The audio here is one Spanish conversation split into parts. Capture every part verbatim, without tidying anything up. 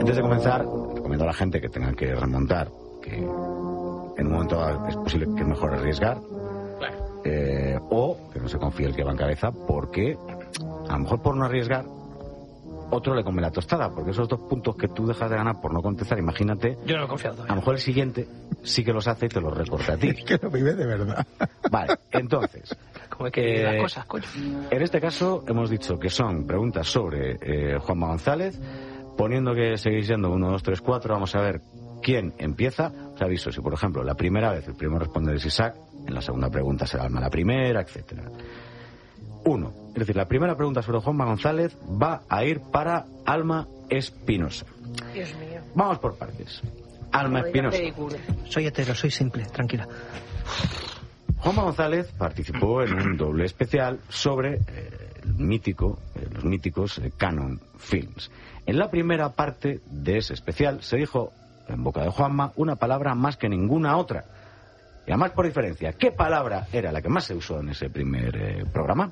Antes de comenzar, recomiendo a la gente que tenga que remontar, que en un momento dado es posible que es mejor arriesgar, Claro. eh, o que no se confíe el que va en cabeza, porque a lo mejor por no arriesgar, otro le come la tostada, porque esos dos puntos que tú dejas de ganar por no contestar, imagínate, Yo no he confiado a todavía. lo mejor el siguiente sí que los hace y te los recorta a ti. Es que lo vive de verdad. Vale, entonces, Como es que Eh, las cosas, coño. en este caso hemos dicho que son preguntas sobre eh, Juanma González, poniendo que seguís yendo uno, dos, tres, cuatro, vamos a ver quién empieza. Os aviso, si por ejemplo la primera vez el primero responder es Isaac, en la segunda pregunta será Alma la primera, etcétera. Uno, es decir, la primera pregunta sobre Juanma González va a ir para Alma Espinosa. Dios mío. Vamos por partes. Alma Espinosa. Soy hetero, soy simple, tranquila. Juanma González participó en un doble especial sobre eh, el mítico, eh, los míticos eh, Canon Films. En la primera parte de ese especial se dijo en boca de Juanma una palabra más que ninguna otra. Y además por diferencia, ¿qué palabra era la que más se usó en ese primer eh, programa?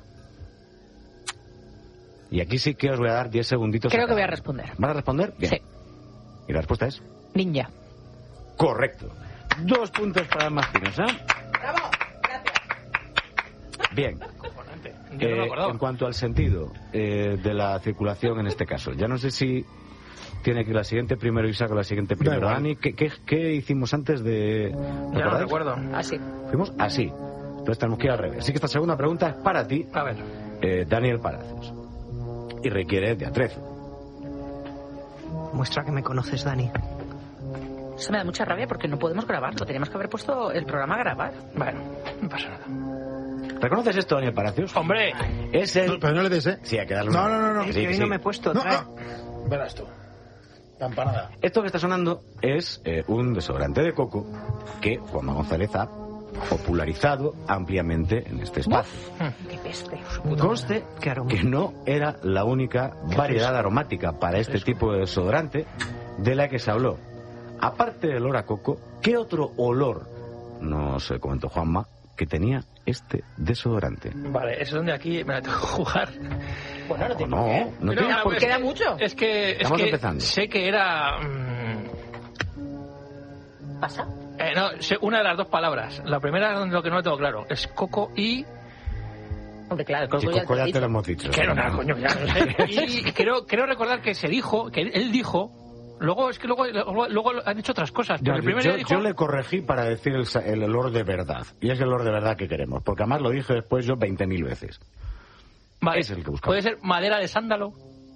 Y aquí sí que os voy a dar diez segunditos. Creo a que voy a cada uno. responder. ¿Vas a responder? Bien. Sí. Y la respuesta es Ninja. correcto. Dos puntos para Alma Espinosa. ¡Bravo! Gracias. Bien. Yo no me Eh, acordaba. en cuanto al sentido eh, de la circulación en este caso, ya no sé si tiene que ir la siguiente primero Isaac o la siguiente primero igual. Dani. ¿Qué, qué, qué hicimos antes de...? Ya no ¿recordáis? recuerdo. Así. Fuimos así. Entonces tenemos que ir al revés. Así que esta segunda pregunta es para ti, A ver. eh, Daniel Palacios. Y requiere de atrezo. Muestra que me conoces, Dani. Eso me da mucha rabia porque no podemos grabarlo. Teníamos que haber puesto el programa a grabar. Bueno, no pasa nada. ¿Reconoces esto, Daniel Palacios? ¡Hombre! Es el... No, pero no le des, ¿eh? Sí, hay que darle No, una- no, no, no. Que Es sí, que que hoy sí. no me he puesto. No, trae. no. Verás tú. La empanada. Esto que está sonando es eh, un desodorante de coco que Juanma González ha popularizado ampliamente en este espacio. Qué peste. Conste Qué aroma. que no era la única variedad aromática para este tipo de desodorante de la que se habló. Aparte del olor a coco, ¿qué otro olor nos eh, comentó Juanma que tenía este desodorante? Vale, eso es donde aquí me la tengo que jugar. Bueno, no O tiene no, por qué. no Pero, tiene a por ver, qué. Queda mucho. Es que, es Estamos que empezando. sé que era... mm, ¿Pasa? eh, no, sé una de las dos palabras. La primera es lo que no lo tengo claro. Es coco y... Hombre, claro, el Sí, coco ya coco ya te te lo lo hemos dicho. Que no, no, coño, ya no sé. Y creo, creo recordar que se dijo, que él dijo... Luego, es que luego, luego, luego han dicho otras cosas. Pero Yo, el primer yo- día dijo... yo le corregí para decir el, sa- el olor de verdad. Y es el olor de verdad que queremos. Porque además lo dije después yo veinte mil veces. Vale, es el que buscamos. puede ser madera de sándalo.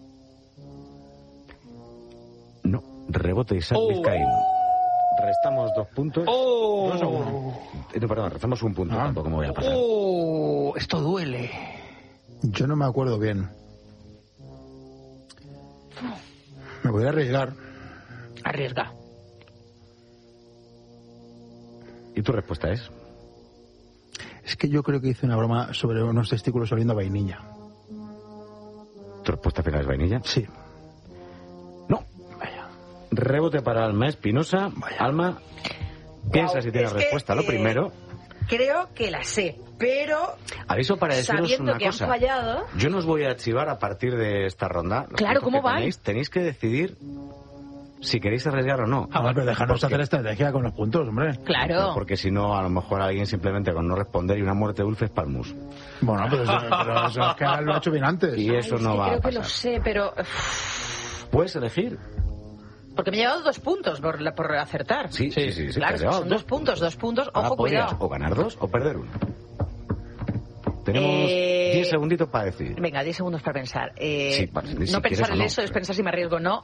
No, rebote Isaac Oh. Vizcaíno. Restamos dos puntos. ¡Oh! Dos o uno. Eh, no, perdón, restamos un punto. Ah. Tampoco me voy a pasar. ¡Oh! Esto duele. Yo no me acuerdo bien. Me voy a arriesgar. arriesga. ¿Y tu respuesta es? Es que yo creo que hice una broma sobre unos testículos oliendo a vainilla. ¿Tu respuesta final es vainilla? Sí. No. Vaya. Rebote para Alma Espinosa. Alma, piensa si tienes es que, respuesta. Lo eh, primero, Creo que la sé, pero aviso para deciros sabiendo una que cosa. han fallado... Yo no os voy a archivar a partir de esta ronda. Los Claro, puntos ¿cómo que van? Tenéis, tenéis que decidir si queréis arriesgar o no. Ah, bueno, pero déjanos Porque- hacer estrategia con los puntos, hombre. Claro. Porque si no, a lo mejor alguien simplemente con no responder y una muerte dulce es palmus. Bueno, pero eso, pero eso es que lo ha hecho bien antes. Y eso Ay, es no que va creo a que lo pasar. sé, pero... ¿Puedes elegir? Porque me he llevado dos puntos por, la- por acertar. Sí, sí, sí. sí, Claro, te has llevado son dos puntos, dos puntos. Ahora Ojo, podrías cuidado. o ganar dos o perder uno. Tenemos Eh, diez segunditos para decidir. Venga, diez segundos para pensar. Eh, Sí, vale, si no quieres pensar o en no. eso es pensar si me arriesgo o no.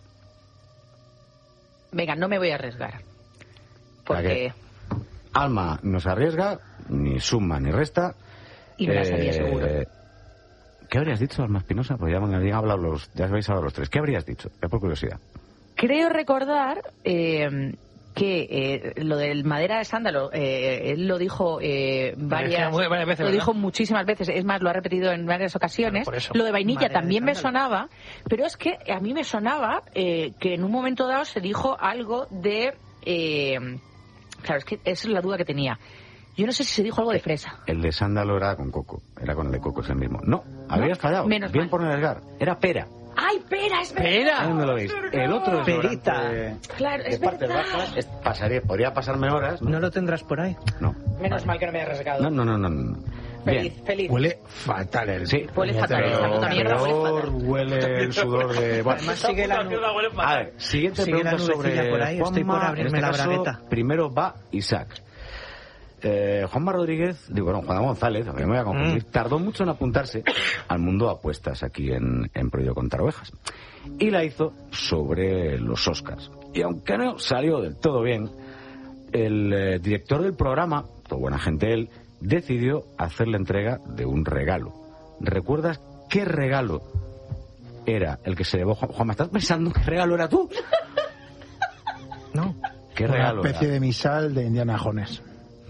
Venga, no me voy a arriesgar. Porque... Alma no se arriesga, ni suma ni resta. Y me la sabía seguro. ¿Qué habrías dicho, Alma Espinosa? Pues ya, me habían hablado los, ya habéis hablado los tres. ¿Qué habrías dicho? Ya por curiosidad. Creo recordar eh, que eh, lo del madera de sándalo, eh, él lo dijo eh, varias, Varias- varias veces, lo ¿verdad? dijo muchísimas veces, es más, lo ha repetido en varias ocasiones. Por eso. Lo de vainilla Madera de también me sándalo. sonaba, pero es que a mí me sonaba eh, que en un momento dado se dijo algo de... Eh, claro, es que esa es la duda que tenía. Yo no sé si se dijo algo de fresa. El de sándalo era con coco. Era con el de coco, es el mismo. No, habrías fallado. menos Bien mal. por no arriesgar. Era pera. ¡Ay, pera, es verdad! Pera. Ahí donde lo veis. El otro Perita. desodorante Claro, es de partes verdad. bajas, es- pasaría, podría pasarme horas. ¿No lo tendrás por ahí? No. Menos mal que no me he arriesgado. No, no, no, no. no. Feliz, Bien. feliz. Huele fatal el... Sí. Huele fatal, Pero esta puta mierda huele peor fatal. huele el sudor de... Bueno, Además sigue la, nu- A ver, siguiente Sigue la pregunta nubecilla sobre por ahí, estoy Juanma. por abrirme En este la caso, bragueta. primero va Isaac. Eh, Juanma Rodríguez, digo, no, Juan González, a mí me voy a confundir, Mm. tardó mucho en apuntarse al mundo de apuestas aquí en, en Prohibido Contar Ovejas. Y la hizo sobre los Oscars. Y aunque no salió del todo bien, el eh, director del programa, todo buena gente él, decidió hacerle entrega de un regalo. ¿Recuerdas qué regalo era el que se llevó Juan? Juanma, ¿estás pensando qué regalo era tú? No. ¿Qué una regalo especie era? de misal de Indiana Jones.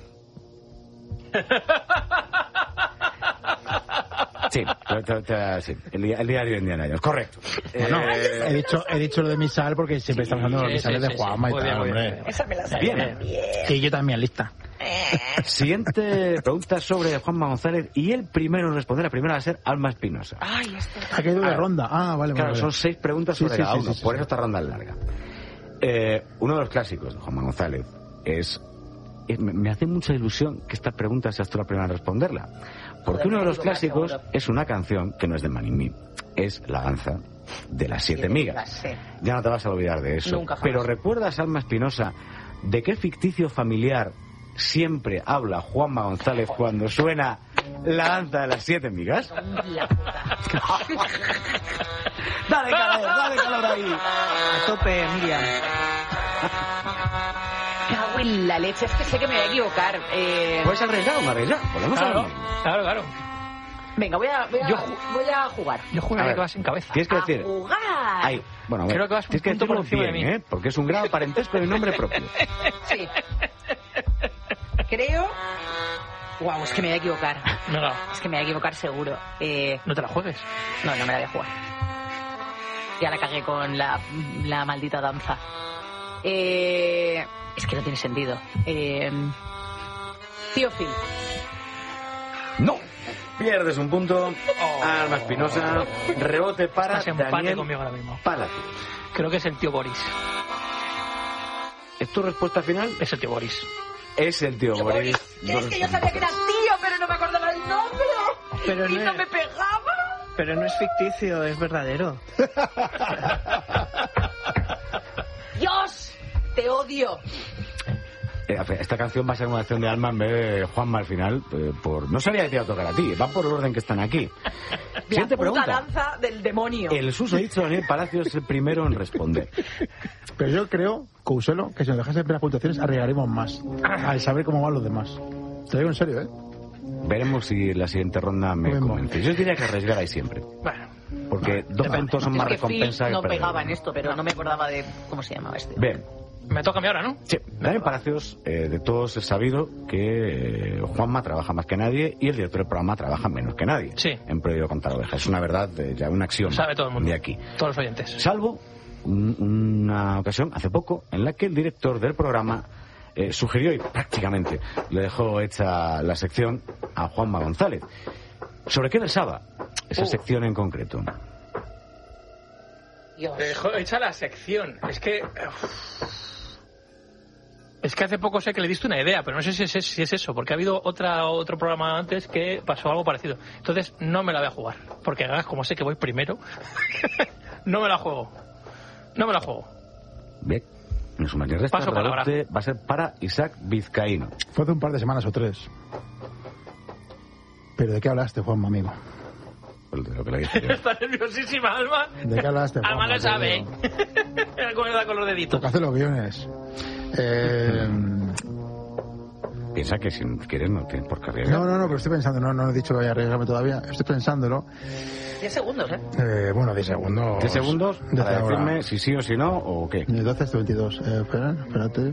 Sí, te- te- te- sí, el, di- el diario de Indiana Jones, correcto. Bueno, Eh, he dicho, he dicho lo de misal porque siempre estamos hablando de los sí, misales sí, de sí, Juanma sí. y Muy tal, bien, muy hombre. bien. Esa me la sabía. Bien. Sí, yo también, lista. Siguiente pregunta sobre Juanma González y el primero en responder, la primera va a ser Alma Espinosa. Ay, este... Ha caído A de ver. ronda. Ah, vale, Claro, vale. son vale. seis preguntas Sí, sobre sí, cada sí, uno, sí, por sí. eso esta ronda es larga. Eh, uno de los clásicos de Juanma González es... eh, Me me hace mucha ilusión que esta pregunta seas tú la primera en responderla. Porque Joder, uno de me los equivoco, clásicos seguro. es una canción que no es de Manimí, es La danza de las siete migas. Sí. Ya no te vas a olvidar de eso. Nunca jamás. Pero ¿recuerdas, Alma Espinosa, de qué ficticio familiar siempre habla Juanma González cuando suena La danza de las siete migas? La puta. Dale calor, dale calor ahí. A tope, Miriam. Cago en la leche, es que sé que me voy a equivocar. Eh, ¿Puedes arriesgar o no arriesgar? Volvemos a Claro, lo mismo. claro, claro. venga, voy a, voy a, Yo ju- voy a jugar. Yo A juraría ver, que vas sin cabeza. Tienes que A decir... jugar. Ahí, bueno, a ver, Creo que vas un tienes que punto por decirlo encima de bien, mí. ¿eh? Porque es un grado de parentesco de nombre propio. Sí. Creo... Guau, es que me voy a equivocar. No, no, Es que me voy a equivocar seguro. Eh, no te la juegues. no, no me la voy a jugar. Ya la cagué con la, la maldita danza. Eh, es que no tiene sentido. Eh, Tío Phil. ¡No! Pierdes un punto. Alma Espinosa. Rebote para Estás empate Daniel conmigo ahora mismo. Palacios. Creo que es el tío Boris. ¿Es tu respuesta final? Es el tío Boris. Es el tío Boris. Es que yo sabía que era tío, pero no me acordaba el nombre. Pero y no no es- me pegaba. Pero no es ficticio, es verdadero. ¡Dios! ¡Te odio! Eh, Esta canción va a ser una acción de Alma en vez de Juanma al final. eh, por No sabía que te iba a tocar a ti. Va por el orden que están aquí. La Siguiente puta pregunta. danza del demonio. El susodicho Daniel Palacios es el primero en responder. Pero yo creo, Couselo, que si nos dejase las puntuaciones arriesgaremos más al saber cómo van los demás. Te lo digo en serio, ¿eh? Veremos si en la siguiente ronda me Lo mismo. convence. Yo diría que arriesgarais siempre. Bueno, Porque dos depende. puntos son Es más que Phil recompensa no que perder. pegaba en esto, pero no me acordaba de cómo se llamaba este. Bien. me toca a mí ahora, ¿no? Sí, Daniel Palacios, eh, de todos es sabido que eh, Juanma trabaja más que nadie y el director del programa trabaja menos que nadie. Sí. En Prohibido Contar Ovejas. Es una verdad, eh, ya un axioma. Sabe todo el mundo. De aquí. Todos los oyentes. Salvo un- una ocasión, hace poco, en la que el director del programa eh, sugirió y prácticamente le dejó hecha la sección a Juanma González. ¿Sobre qué versaba esa Uh. sección en concreto? Dios. Le dejó hecha la sección. Es que... uf. Es que hace poco sé que le diste una idea, pero no sé si es, si es eso, porque ha habido otra otro programa antes que pasó algo parecido. Entonces no me la voy a jugar, porque además como sé que voy primero, no me la juego. No me la juego. Bien, no suma que resta. Paso El palabra. rebote va a ser para Isaac Vizcaíno. Fue hace un par de semanas o tres. ¿Pero de qué hablaste, Juanma, amigo? Pues de lo que le dije yo. Está nerviosísima, Alma. ¿De qué hablaste, Juanma? Alma lo sabe. querido? ¿Cómo le da con los deditos? Toca hacer los guiones. Eh, Piensa que si quieres no tienes por qué arriesgar. no, no, no, pero estoy pensando, no, no he dicho que vaya a arriesgarme todavía. Estoy pensándolo. Diez segundos, ¿eh? Eh, bueno, diez segundos. ¿Diez segundos Desde para ahora. decirme si sí o si no o qué? De doce hasta veintidós. Eh, espera, espérate.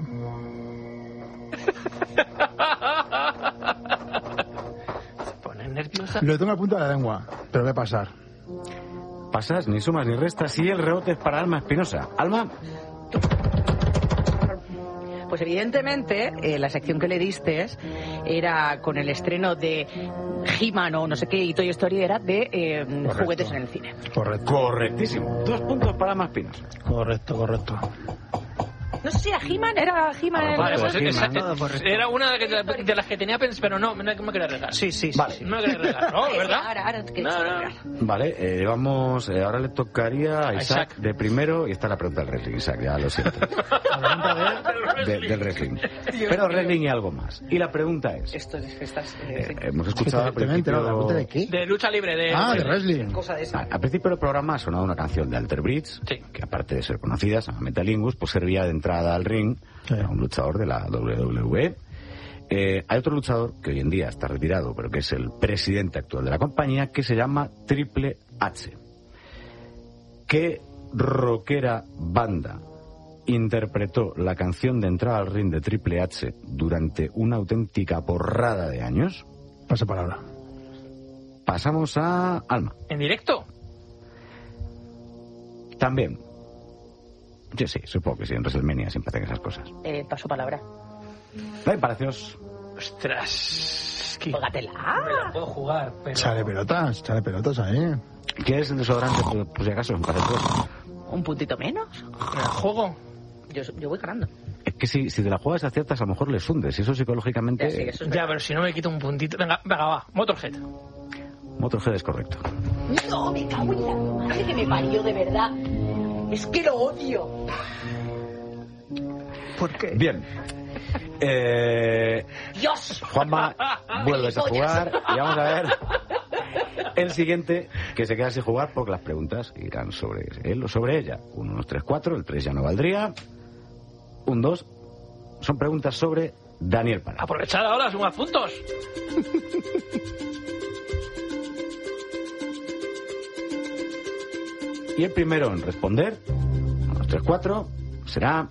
Se pone nerviosa. Lo tengo a punta de la lengua, pero voy a pasar. Pasas ni sumas ni restas y el rebote es para Alma Espinosa. Alma, Pues pues evidentemente eh, la sección que le diste era con el estreno de He-Man o no sé qué y Toy Story, era de eh, juguetes en el cine. Correcto. Correctísimo. Dos puntos para más pinos. Correcto, correcto. No sé si era He-Man, era He-Man. Ah, Vale, Pues pues sí, esa- ¿no? Todo correcto. era una de, que- de las que tenía pensado, pero no, no me quería arriesgar. Sí, sí, sí. Vale. sí. No me quería arriesgar, ¿no? ¿Verdad? Ahora, ahora, que- No, no. Vale, eh, vamos, eh, ahora le tocaría a Isaac, Isaac. de primero, y está la pregunta del wrestling, Isaac, ya lo siento. La pregunta de, de- del wrestling. Pero wrestling y algo más. Y la pregunta es, Esto es estas. eh, hemos escuchado al Evidentemente, ¿no? ¿La pregunta de principio... qué? De lucha libre, de... Ah, de wrestling. cosa de esa. Al principio del programa ha sonado una canción de Alter Bridge, Sí. que aparte de ser conocida, se llama Metalingus, pues servía de entrada al ring, Sí. era un luchador de la doble u doble u E. Eh, hay otro luchador que hoy en día está retirado, pero que es el presidente actual de la compañía, que se llama Triple H. ¿Qué rockera banda interpretó la canción de entrada al ring de Triple H durante una auténtica porrada de años? Pasa palabra. Pasamos a Alma. ¿En directo? También. Yo sí, supongo que sí, en WrestleMania siempre hacen esas cosas. Eh, paso palabra. Hay palacios. Ostras. Que... Póngatela. Me la puedo jugar, pero... Chale pelotas, chale pelotas ahí. ¿Qué es el desodorante, por, por si acaso? Para el cuerpo? Un puntito menos. ¿Me la juego? Yo, yo voy ganando. Es que si, si te la juegas aciertas, a lo mejor les hundes. Y eso psicológicamente... Ya, sí, eso es Ya, pero si no me quito un puntito... Venga, venga, va. Motorhead. Motorhead es correcto. No, me cago en la madre que me parió, de verdad. Es que lo odio. ¿Por qué? Bien. Eh, Dios. Juanma, vuelves a jugar y vamos a ver el siguiente, que se queda sin jugar porque las preguntas irán sobre él o sobre ella. Uno, dos, tres, cuatro. El tres ya no valdría. Un, dos. Son preguntas sobre Daniel Palacios. Aprovechad ahora, sumad puntos. Y el primero en responder, uno, dos, tres, cuatro, será...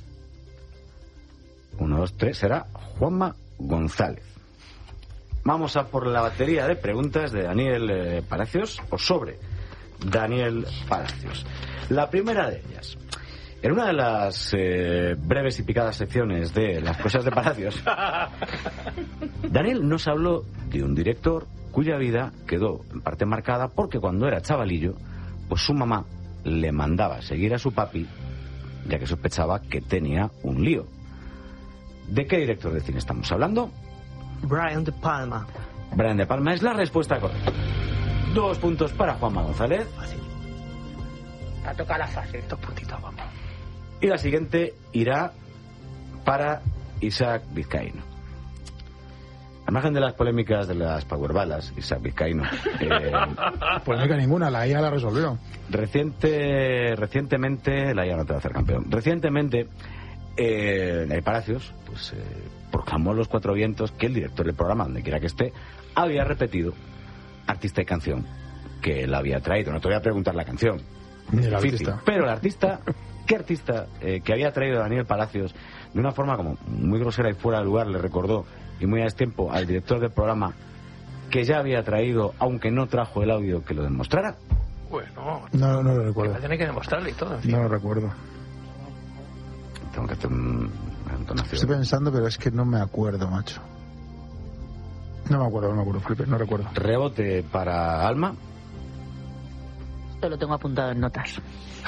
Uno, dos, tres, será Juanma González. Vamos a por la batería de preguntas de Daniel eh, Palacios, o sobre Daniel Palacios. La primera de ellas. En una de las eh, breves y picadas secciones de Las cosas de Palacios, Daniel nos habló de un director cuya vida quedó en parte marcada porque cuando era chavalillo, pues su mamá le mandaba seguir a su papi, ya que sospechaba que tenía un lío. ¿De qué director de cine estamos hablando? Brian De Palma. Brian De Palma es la respuesta correcta. Dos puntos para Juanma González. Ha tocado la fase. Dos puntitos, vamos. Y la siguiente irá para Isaac Vizcaíno. Al margen de las polémicas de las powerbalas, Isaac Vizcaíno, eh, Polémica ninguna, la I A la resolvió. reciente, recientemente, la I A no te va a hacer campeón, recientemente, eh, Daniel Palacios, pues, eh, proclamó a los cuatro vientos que el director del programa, donde quiera que esté, había repetido artista y canción que él había traído. No te voy a preguntar la canción, Ni el difícil, artista. pero el artista, ¿qué artista eh, que había traído Daniel Palacios de una forma como muy grosera y fuera de lugar le recordó, y muy a destiempo, al director del programa que ya había traído, aunque no trajo el audio que lo demostrara? Bueno, No, no lo va a recuerdo. tener que demostrarle y todo, en fin. No lo recuerdo. Tengo que hacer un- una entonación. Estoy pensando, pero es que no me acuerdo, macho. No me acuerdo, no me acuerdo, Felipe, no recuerdo. Rebote para Alma. Esto lo tengo apuntado en notas.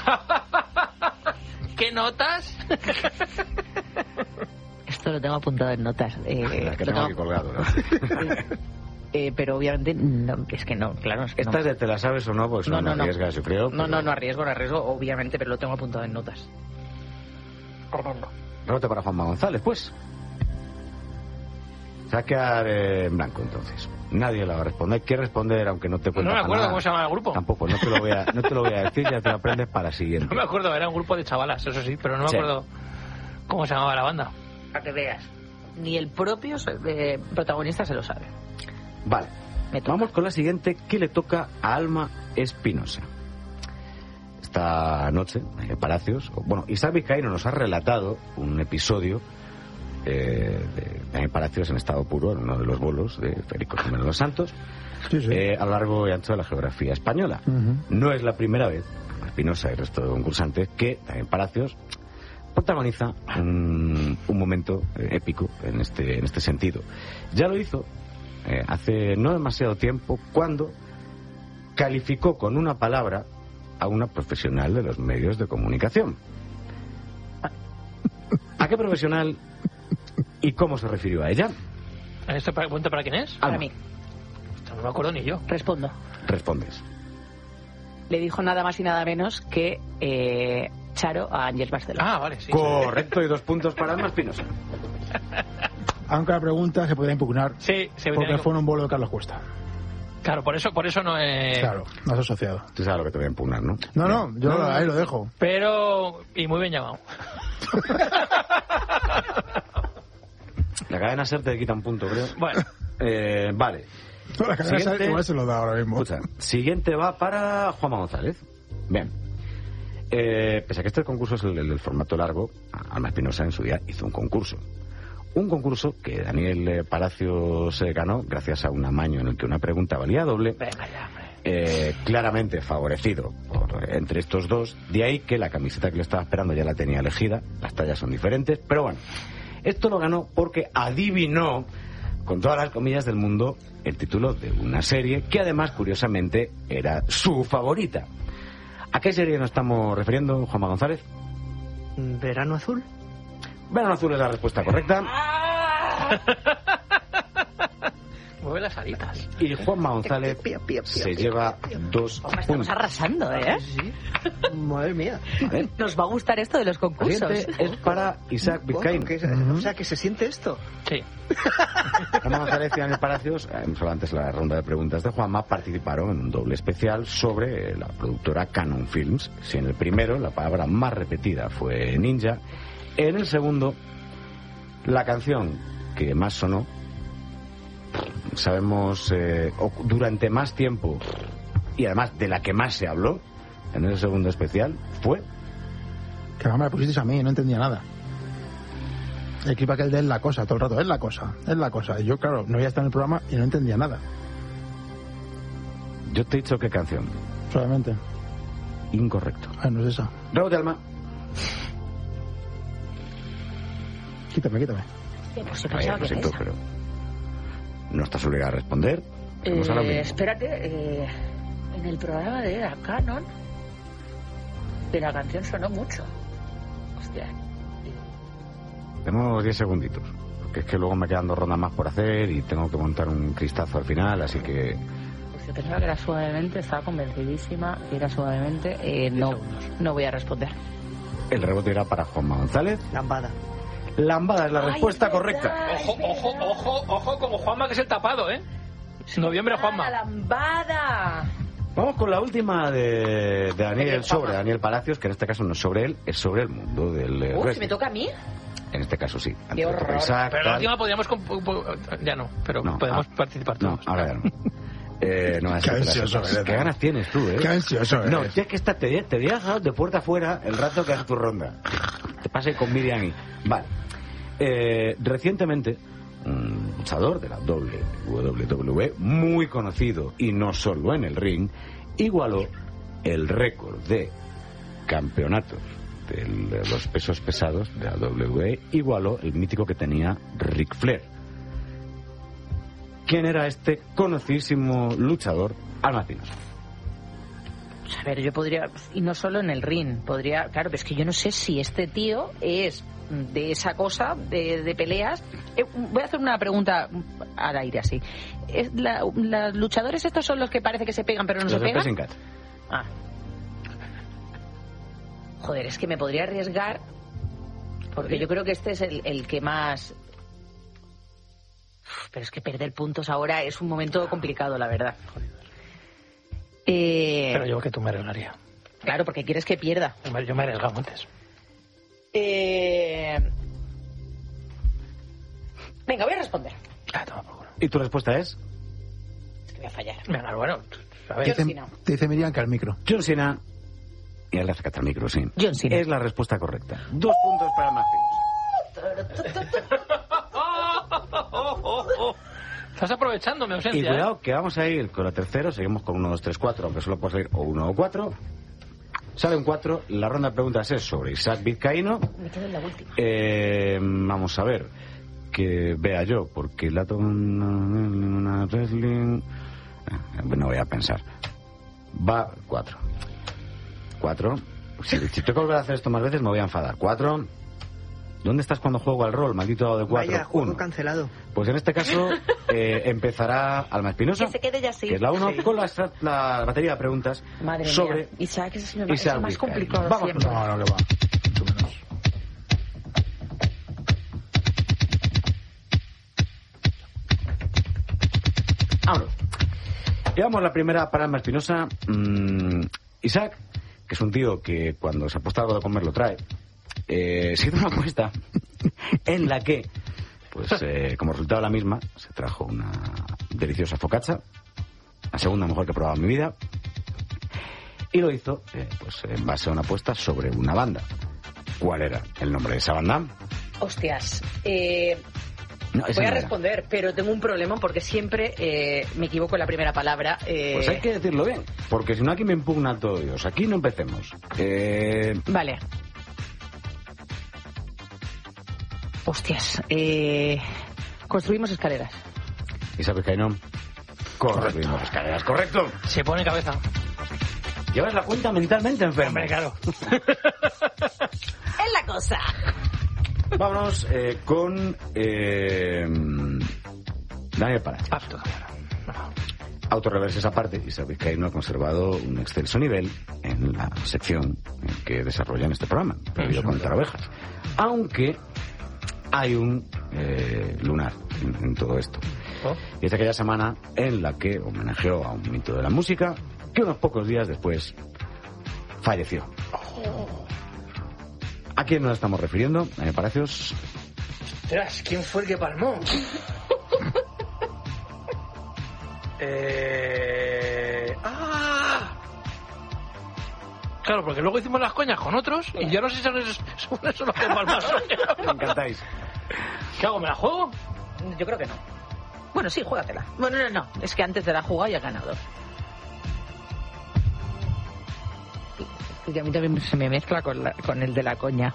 ¿Qué notas? Esto lo tengo apuntado en notas. Eh, La que lo tengo tengo- aquí colgado, ¿no? eh, pero obviamente, no, es que no, claro, es que no. Esta es de te la sabes o no, pues No, no, no, no. arriesgas, yo creo. No, pero- no, no arriesgo, no arriesgo, obviamente, pero lo tengo apuntado en notas. Fernando. Rebote para Juanma González, pues. Se va a quedar eh, en blanco, entonces. Nadie la va a responder. Hay que responder, aunque no te No cuenta me para acuerdo nada. cómo se llama el grupo. Tampoco, no te lo voy a, no te lo voy a decir, ya te lo aprendes para siguiente. No me acuerdo, era un grupo de chavalas, eso sí, pero no me Sí. acuerdo cómo se llamaba la banda. Para que veas. Ni el propio eh, protagonista se lo sabe. Vale. Me toca. Vamos con la siguiente, que le toca a Alma Espinosa. Esta noche, en Palacios, bueno, Isaac Vizcaíno nos ha relatado un episodio eh, de Daniel Palacios en estado puro, en uno de los bolos de Federico Jiménez Los Santos, Sí, sí. eh, a lo largo y ancho de la geografía española. Ujú. No es la primera vez, Espinosa y el resto de concursantes, que Daniel Palacios protagoniza un, un momento eh, épico en este, en este sentido. Ya lo hizo eh, hace no demasiado tiempo cuando calificó con una palabra a una profesional de los medios de comunicación. ¿A qué profesional y cómo se refirió a ella? ¿Esto pregunta para quién es? Para Alma. mí. Esto no me acuerdo ni yo. Respondo. Respondes. Le dijo nada más y nada menos que eh, Charo a Ángel Barcelona. Ah, vale, sí. Correcto, y dos puntos para Alma Espinosa. Aunque la pregunta se podría impugnar Sí, se porque tenía- fue en un vuelo de Carlos Cuesta. Claro, por eso, por eso no es... Claro, no has asociado. Tú sabes lo que te voy a impugnar, ¿no? No, no, yo No, no, ahí no. lo dejo. Pero... Y muy bien llamado. La cadena SER te quita un punto, creo. Bueno, Eh, vale. No, la cadena Siguiente. igual se lo da ahora mismo. Escucha, siguiente va para Juanma González. Bien. Eh, pese a que este concurso es el, el del formato largo, Alma Espinosa en su día hizo un concurso. Un concurso que Daniel eh, Palacios eh, ganó gracias a un amaño en el que una pregunta valía doble. venga ya, hombre. Eh, claramente favorecido por, eh, entre estos dos. De ahí que la camiseta que le estaba esperando ya la tenía elegida. Las tallas son diferentes. Pero bueno, esto lo ganó porque adivinó, con todas las comillas del mundo, el título de una serie que además, curiosamente, era su favorita. ¿A qué serie nos estamos refiriendo, Juanma González? ¿Verano azul? Verano Azul es la respuesta correcta. Mueve las alitas. Y Juanma González Pía, pía, pía, se pía, lleva pía, pía. dos Estamos puntos. arrasando, ¿eh? Sí. Madre mía. ¿Vale? Nos va a gustar esto de los El concursos. siguiente es para Isaac Vizcaín. Bueno, que- Ujú. O sea, que se siente esto. Sí. Juanma González y Daniel Palacios, eh, solo antes la ronda de preguntas de Juanma, participaron en un doble especial sobre la productora Canon Films. Si en el primero la palabra más repetida fue ninja, en el segundo la canción que más sonó, sabemos, eh, o- durante más tiempo y además de la que más se habló en el segundo especial, fue... Que no me la pusisteis a mí, no entendía nada. El clip aquel de es la cosa, todo el rato, es la cosa, es la cosa. Y yo, claro, no había estado en el programa y no entendía nada, Yo te he dicho qué canción. solamente. Incorrecto. Ah, no es esa. Raúl de Alma. Quítame, quítame. Eh, Pues yo Ay, pensaba lo que era siento, esa. pero no estás obligada a responder. Vamos a lo Eh, mismo. espérate, eh, en el programa de la Canon, de la canción sonó mucho. Hostia. Tenemos diez segunditos. Porque es que luego me quedan dos rondas más por hacer y tengo que montar un cristazo al final, así que... Pues yo pensaba que era suavemente, estaba convencidísima que era suavemente. Eh, no, no voy a responder. El rebote irá para Juanma González. Lambada. Lambada es la Ay, respuesta es correcta. verdad. Ojo, ojo, ojo, ojo, como Juanma, que es el tapado, ¿eh? Noviembre, ¡Ah, Juanma. la lambada! Vamos con la última de, de Daniel, Daniel sobre Juanma. Daniel Palacios, que en este caso no es sobre él, es sobre el mundo del eh, Uy, si wrestling. me toca a mí. En este caso sí. Antes Qué le toca a horror. Isaac, Pero la tal. última podríamos... comp- Ya no, pero No, podemos ah, participar No, todos. ahora ya no. Eh, no, es Qué que te las ansioso otras. eres, Qué ¿no? ganas tienes tú, ¿eh? Qué ansioso eres. No, ya que está, te, te voy a dejar de puerta afuera el rato que haces tu ronda. Te pase con Miriam y... Vale. Eh, recientemente, un luchador de la doble U W E, muy conocido y no solo en el ring, igualó el récord de campeonatos de los pesos pesados de la W W E, igualó el mítico que tenía Ric Flair. ¿Quién era este conocidísimo luchador? Alma Espinosa. Pues a ver, yo podría, y no solo en el ring, podría, claro, pero es que yo no sé si este tío es de esa cosa, de, de peleas. Eh, voy a hacer una pregunta al aire así. ¿Es la, ¿Los luchadores estos son los que parece que se pegan pero no Los se de pegan? Pressing Catch. Ah. Joder, es que me podría arriesgar porque yo creo que este es el, el que más... Uf, pero es que perder puntos ahora es un momento complicado, la verdad. Eh, Pero yo que tú me arreglaría. Claro, porque quieres que pierda. Yo me, yo me he arriesgado antes. Eh... Venga, voy a responder. Ah, toma por culo. ¿Y tu respuesta es? Es que voy a fallar. Venga, bueno, a Te ver. dice, Cena. te dice Miriam que al micro. John Cena. Y ahora le sacaste el micro, sí. John Cena. Es la respuesta correcta. Dos puntos para Martín. Estás aprovechando mi ausencia. Y cuidado que vamos a ir con la tercera. Seguimos con uno, dos, tres, cuatro, aunque solo puede salir o uno o cuatro. Sale un cuatro. La ronda de preguntas es sobre Isaac Vizcaíno. Me quedo en la última. Eh, vamos a ver. Que vea yo, porque la una wrestling. No voy a pensar. Va cuatro. Cuatro. Si, si tengo que volver a hacer esto más veces, me voy a enfadar. Cuatro. ¿Dónde estás cuando juego al rol, maldito dado de cuatro? Vaya, juego uno. cancelado. Pues en este caso eh, empezará Alma Espinosa, Que se quede ya así. que es la uno, Sí. con la, la batería de preguntas Madre sobre mía. Isaac es, el- es Isaac el más Vizcaíno. complicado Vamos, siempre. No, no, que va. Mucho menos. Vámonos. Llevamos la primera para Alma Espinosa. Mm, Isaac, que es un tío que cuando se apuesta algo de comer lo trae, eh, se hizo una apuesta en la que, pues eh, como resultado de la misma, se trajo una deliciosa focaccia, la segunda mejor que he probado en mi vida, y lo hizo eh, pues en base a una apuesta sobre una banda. ¿Cuál era el nombre de esa banda? Hostias. Eh, No, esa voy a no era. responder, pero tengo un problema porque siempre eh, me equivoco en la primera palabra. Eh, Pues hay que decirlo bien, porque si no aquí me impugna todo Dios. Aquí no empecemos. Eh, Vale. Hostias. Eh, construimos escaleras. Isaac Vizcaíno. Correcto. Escaleras, correcto. Se pone cabeza. Llevas la cuenta mentalmente enfermo. Hombre, claro. Es la cosa. Vámonos eh, con eh, Daniel Pará. Apto. Autorreverses aparte, Isaac Vizcaíno ha conservado un excelso nivel en la sección en que desarrollan este programa, prohibido contar ovejas. Aunque hay un eh, lunar en, en todo esto. Oh. Y es aquella semana en la que homenajeó a un mito de la música que unos pocos días después falleció. ¿A quién nos estamos refiriendo? Daniel Palacios. Ostras, ¿quién fue el que palmó? eh... ¡Ah! Claro, porque luego hicimos las coñas con otros y yo no sé si son esos, son esos los que palmaron. Me encantáis. ¿Qué hago? ¿Me la juego? Yo creo que no. Bueno, sí, juégatela. Bueno, no, no. Es que antes de la jugada ya has ganado. Y que a mí también se me mezcla con, la- con el de la coña.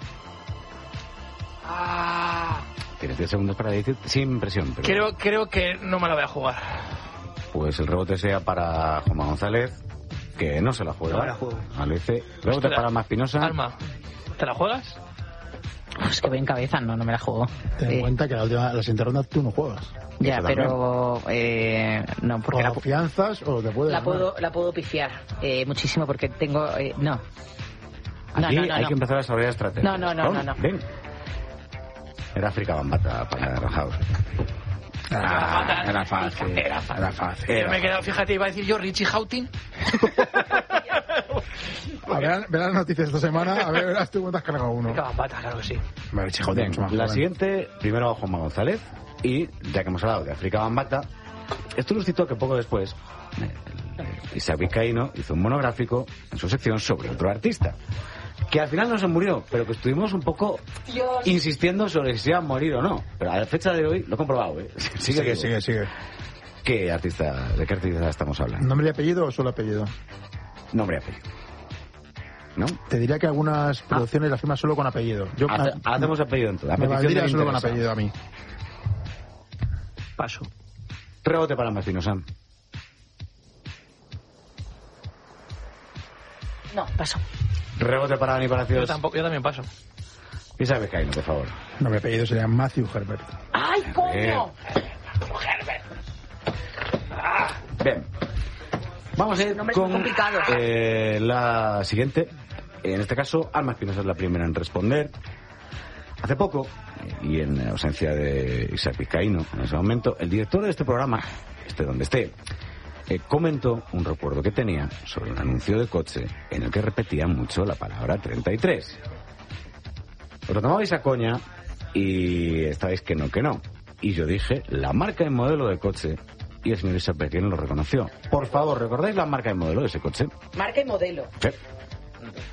Ah, Tienes diez segundos para decir sin presión. Pero creo, creo que no me la voy a jugar. Pues el rebote sea para Juanma González, que no se la juega. No me la juego. Vale, dice. Rebote Espera. para Alma Espinosa. Alma, ¿te la juegas? Pues que voy en cabeza, no, no me la juego. Ten en Eh, cuenta que la, última, la siguiente ronda tú no juegas. ya, Eso pero eh, no, porque O la, la fianzas o te puedes la ganar. puedo la puedo pifiar eh, muchísimo porque tengo eh, no. No, Aquí no, no, hay no. que empezar a desarrollar estrategias. No, no, no, no, no. Ven. Era África Bambata para Rajaos. Ah, era fácil. Era fácil. Era fácil. Yo me he quedado, fíjate, iba a decir yo Richie Houghton. A ver, ver las noticias esta semana, a ver, verás tú cuántas has cargado uno. Bata, claro que sí. Vale, chico, Bien, mucho más la joven. siguiente, primero a Juanma González, y ya que hemos hablado de África Bambata, esto nos citó que poco después eh, el- Isaac Vizcaíno hizo un monográfico en su sección sobre otro artista, que al final no se murió, pero que estuvimos un poco insistiendo sobre si se iba a morir o no. Pero a la fecha de hoy lo he comprobado, ¿eh? Sigue, Sigue, vivo. sigue, sigue. ¿Qué artista, ¿De qué artista estamos hablando? ¿Nombre y apellido o solo apellido? Nombre y apellido. ¿No? Te diría que algunas producciones las firmas solo con apellido. Yo Hace- me, hacemos apellido en todo. A me petición valdría del solo con interesado. apellido a mí. Paso. Rebote para Martinosa. No, paso. Rebote para Dani Yo Palacios. tampoco, yo también paso. Isaac Vizcaíno, por favor. Nombre y apellido sería Matthew Herbert. ¡Ay, coño! Bien. Vamos a ir Nombres con muy complicados. eh, la siguiente. En este caso, Alma Espinosa es la primera en responder. Hace poco, eh, y en ausencia de Isaac Vizcaíno en ese momento, el director de este programa, esté donde esté, eh, comentó un recuerdo que tenía sobre un anuncio de coche en el que repetía mucho la palabra treinta y tres. Os lo tomabais a coña y estabais que no, que no. Y yo dije la marca y modelo de coche y el señor Isaac Vizcaíno lo reconoció. Por favor, ¿recordáis la marca y modelo de ese coche? Marca y modelo. Sí.